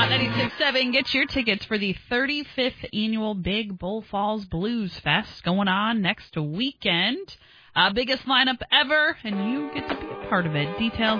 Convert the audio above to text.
Hot 96.7 gets your tickets for the 35th annual Big Bull Falls Blues Fest going on next weekend. Biggest lineup ever, and you get to be a part of it. Details